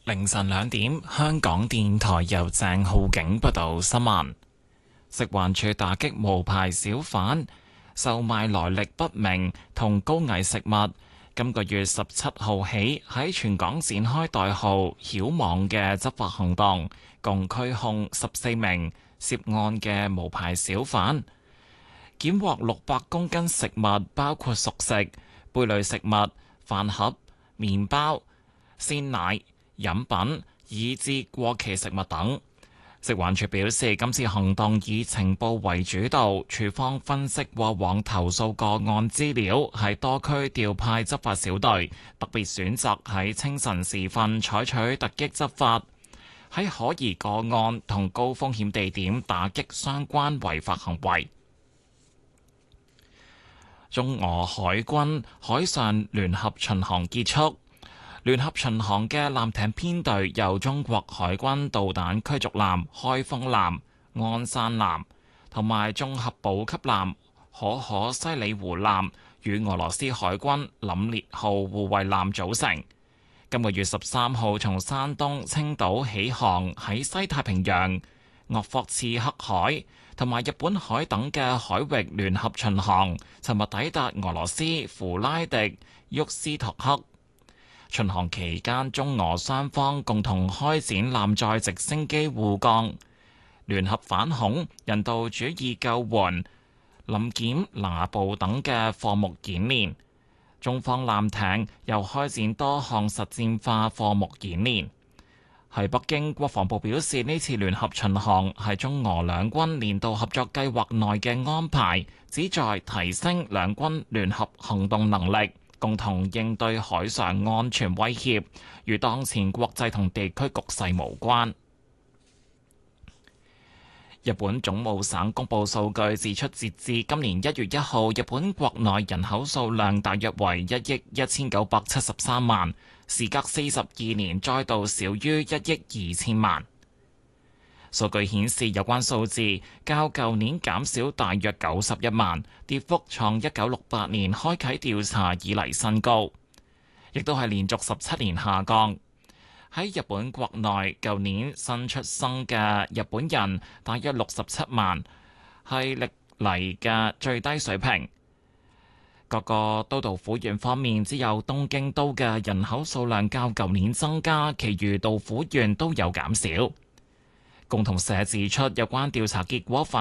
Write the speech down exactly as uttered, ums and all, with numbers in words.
凌晨兩點，香港電台由鄭浩景報道新聞。食環署打擊無牌小販售賣來歷不明同高危食物。今個月十七號起喺全港展開代號曉網嘅執法行動，共拘控十四名涉案嘅無牌小販，檢獲六百公斤食物，包括熟食、貝類食物、飯盒、麵包、鮮奶、飲品以至過期食物等。食環署表示，今次行動以情報為主導，署方分析過往投訴個案資料，喺多區調派執法小隊，特別選擇喺清晨時分採取突擊執法，喺可疑個案同高風險地點打擊相關違法行為。中俄海軍海上聯合巡航結束。聯合巡航嘅艦艇編隊由中國海軍導彈驅逐艦開封艦、鞍山艦同埋綜合補給艦可可西里湖艦與俄羅斯海軍凛烈號護衛艦組成。今個月十三號從山東青島起航，喺西太平洋、鄂霍次克海同埋日本海等嘅海域聯合巡航，尋日抵達俄羅斯弗拉迪沃斯托克。巡航期間，中俄雙方共同開展艦載直升機護降、聯合反恐、人道主義救援、臨檢拿捕等嘅課目演練。中方艦艇又開展多項實戰化課目演練。喺北京，國防部表示，呢次聯合巡航係中俄兩軍年度合作計劃內嘅安排，旨在提升兩軍聯合行動能力，共同應對海上安全威脅，與當前國際同地區局勢無關。日本總務省公布數據指出，截至今年一月一號，日本國內人口數量大約為一億一千九百七十三萬，時隔四十二年再度少於一億二千萬。數據顯示，有關數字較舊年減少大約九十一萬，跌幅創一九六八年開啓調查以嚟新高，亦都係連續十七年下降。喺日本國內，舊年新出生嘅日本人大約六十七萬，係歷嚟嘅最低水平。各個都道府縣方面，只有東京都嘅人口數量較舊年增加，其餘道府縣都有減少。共同社指出，有關調查結果反